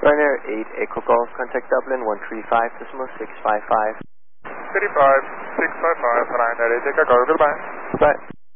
Ryanair 8 Echo Golf, contact Dublin 135.655. 35.655, Ryanair 8 Echo Golf, goodbye. Bye.